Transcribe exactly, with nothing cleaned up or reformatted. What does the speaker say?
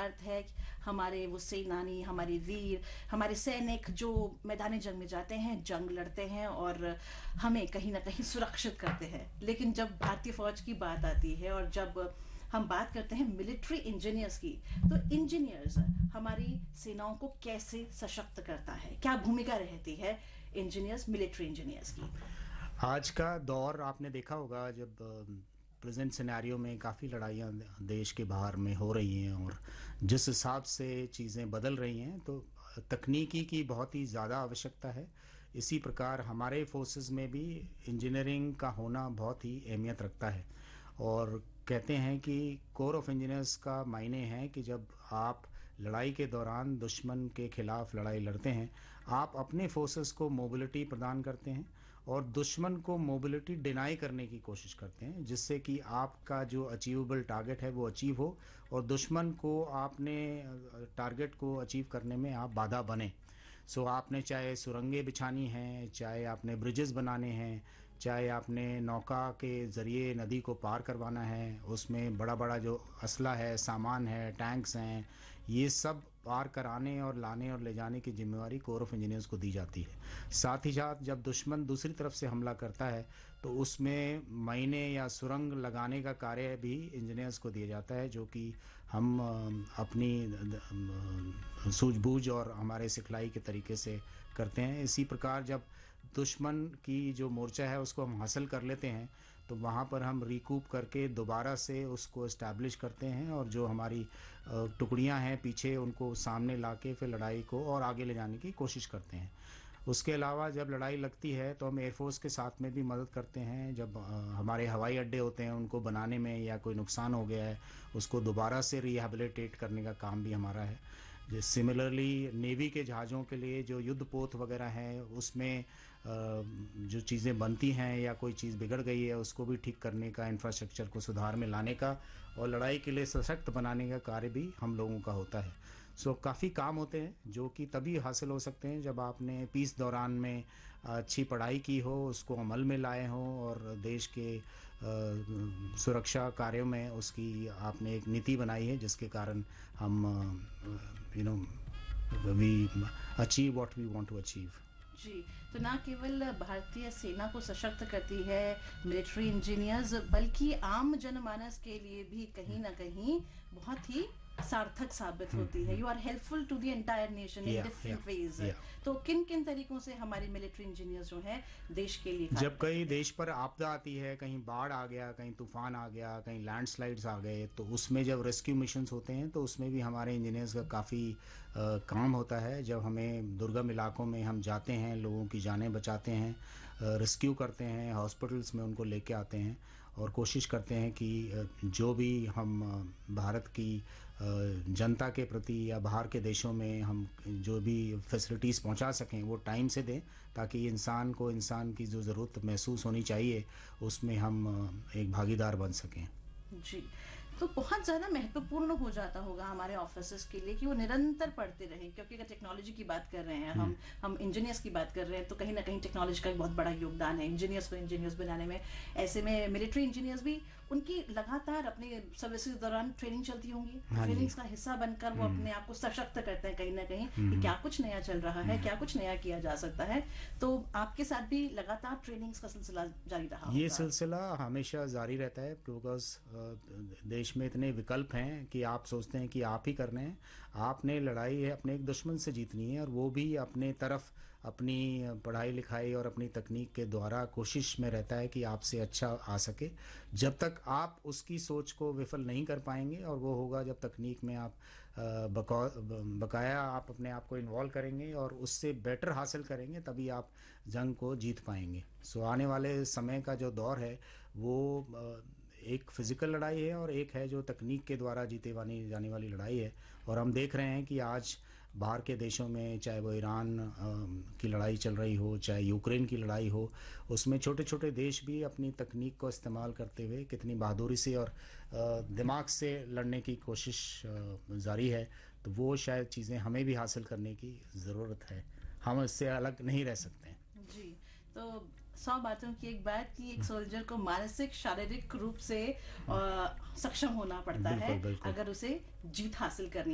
अर्थ है कि हमारे वो सेनानी, हमारे वीर, हमारे सैनिक जो मैदानी जंग में जाते हैं, जंग लड़ते हैं और हमें कहीं ना कहीं सुरक्षित करते हैं। लेकिन जब भारतीय फौज की बात आती है और जब हम बात करते हैं मिलिट्री इंजीनियर्स की, तो इंजीनियर्स हमारी सेनाओं को कैसे सशक्त करता है, क्या भूमिका रहती है इंजीनियर्स, मिलिट्री इंजीनियर्स की? आज का दौर आपने देखा होगा, जब प्रेजेंट सिनेरियो में काफ़ी लड़ाइयाँ देश के बाहर में हो रही हैं और जिस हिसाब से चीज़ें बदल रही हैं, तो तकनीकी की बहुत ही ज़्यादा आवश्यकता है। इसी प्रकार हमारे फोर्सेस में भी इंजीनियरिंग का होना बहुत ही अहमियत रखता है। और कहते हैं कि कोर ऑफ इंजीनियर्स का मायने है कि जब आप लड़ाई के दौरान दुश्मन के खिलाफ लड़ाई लड़ते हैं, आप अपने फोर्सेस को मोबिलिटी प्रदान करते हैं और दुश्मन को मोबिलिटी डिनाई करने की कोशिश करते हैं, जिससे कि आपका जो अचीवेबल टारगेट है वो अचीव हो और दुश्मन को आपने टारगेट को अचीव करने में आप बाधा बने। सो so, आपने चाहे सुरंगें बिछानी हैं, चाहे आपने ब्रिजेस बनाने हैं, चाहे आपने नौका के ज़रिए नदी को पार करवाना है, उसमें बड़ा बड़ा जो असला है, सामान है, टैंक्स हैं, ये सब पार कराने और लाने और ले जाने की जिम्मेवारी कोर ऑफ इंजीनियर्स को दी जाती है। साथ ही साथ जब दुश्मन दूसरी तरफ से हमला करता है, तो उसमें माइने या सुरंग लगाने का कार्य भी इंजीनियर्स को दिया जाता है, जो कि हम अपनी सूझबूझ और हमारे सिखलाई के तरीके से करते हैं। इसी प्रकार जब दुश्मन की जो मोर्चा है उसको हम हासिल कर लेते हैं, तो वहाँ पर हम रिकूप करके दोबारा से उसको इस्टेब्लिश करते हैं और जो हमारी टुकड़ियाँ हैं पीछे, उनको सामने लाके फिर लड़ाई को और आगे ले जाने की कोशिश करते हैं। उसके अलावा जब लड़ाई लगती है तो हम एयरफोर्स के साथ में भी मदद करते हैं। जब हमारे हवाई अड्डे होते हैं उनको बनाने में या कोई नुकसान हो गया है, उसको दोबारा से रिहैबिलिटेट करने का काम भी हमारा है। सिमिलरली नेवी के जहाज़ों के लिए जो युद्धपोत वगैरह हैं, उसमें जो चीज़ें बनती हैं या कोई चीज़ बिगड़ गई है उसको भी ठीक करने का, इंफ्रास्ट्रक्चर को सुधार में लाने का और लड़ाई के लिए सशक्त बनाने का कार्य भी हम लोगों का होता है। सो so, काफ़ी काम होते हैं जो कि तभी हासिल हो सकते हैं जब आपने पीस दौरान में अच्छी पढ़ाई की हो, उसको अमल में लाए हों और देश के आ, सुरक्षा कार्यों में उसकी आपने एक नीति बनाई है, जिसके कारण हम you know we achieve what we want to achieve. जी, तो ना केवल भारतीय सेना को सशक्त करती है मिलिट्री इंजीनियर्स, बल्कि आम जनमानस के लिए भी कहीं ना कहीं बहुत ही सार्थक साबित होती है। You are helpful to the entire nation in different ways. तो किन किन तरीकों से हमारी मिलिट्री इंजीनियर्स जो है देश के लिए? जब कहीं देश पर आपदा आती है, कहीं बाढ़ आ गया, कहीं तूफान आ गया, कहीं लैंडस्लाइड्स आ गए, तो उसमें जब रेस्क्यू मिशंस होते हैं तो उसमें भी हमारे इंजीनियर्स का काफ़ी काम होता है। जब हमें दुर्गम इलाकों में हम जाते हैं, लोगों की जानें बचाते हैं, रेस्क्यू करते हैं, हॉस्पिटल्स में उनको लेके आते हैं और कोशिश करते हैं कि जो भी हम भारत की जनता के प्रति या बाहर के देशों में हम जो भी फैसिलिटीज़ पहुंचा सकें वो टाइम से दें, ताकि इंसान को इंसान की जो ज़रूरत महसूस होनी चाहिए उसमें हम एक भागीदार बन सकें। जी, तो बहुत ज़्यादा महत्वपूर्ण हो जाता होगा हमारे ऑफिसर्स के लिए कि वो निरंतर पढ़ते रहें, क्योंकि अगर टेक्नोलॉजी की बात कर रहे हैं हम हम इंजीनियर्स की बात कर रहे हैं, तो कहीं ना कहीं टेक्नोलॉजी का एक बहुत बड़ा योगदान है इंजीनियर्स को इंजीनियर्स बनाने में। ऐसे में मिलिट्री इंजीनियर्स भी, उनकी लगातार अपनी सर्विस के दौरान ट्रेनिंग चलती होंगी, ट्रेनिंग्स का हिस्सा बनकर वो अपने आप को सशक्त करते हैं कहीं ना कहीं कि क्या कुछ नया चल रहा है, क्या कुछ नया किया जा सकता है। तो आपके साथ भी लगातार ट्रेनिंग्स का सिलसिला जारी रहा? ये सिलसिला हमेशा जारी रहता है, बिकॉज देश में इतने विकल्प हैं कि आप सोचते हैं कि आप ही करने हैं। आपने लड़ाई है अपने एक दुश्मन से जीतनी है और वो भी अपने तरफ अपनी पढ़ाई लिखाई और अपनी तकनीक के द्वारा कोशिश में रहता है कि आपसे अच्छा आ सके। जब तक आप उसकी सोच को विफल नहीं कर पाएंगे, और वो होगा जब तकनीक में आप बकाया आप अपने आप को इन्वॉल्व करेंगे और उससे बेटर हासिल करेंगे, तभी आप जंग को जीत पाएंगे। सो आने वाले समय का जो दौर है वो एक फिज़िकल लड़ाई है और एक है जो तकनीक के द्वारा जीते वाली जाने वाली लड़ाई है। और हम देख रहे हैं कि आज बाहर के देशों में, चाहे वो ईरान की लड़ाई चल रही हो, चाहे यूक्रेन की लड़ाई हो, उसमें छोटे छोटे देश भी अपनी तकनीक को इस्तेमाल करते हुए कितनी बहादुरी से और दिमाग से लड़ने की कोशिश जारी है। तो वो शायद चीज़ें हमें भी हासिल करने की ज़रूरत है, हम इससे अलग नहीं रह सकते हैं। जी, तो सौ बातों की एक बात कि एक सोल्जर को मानसिक शारीरिक रूप से सक्षम होना पड़ता बिल्कुल, है बिल्कुल। अगर उसे जीत हासिल करनी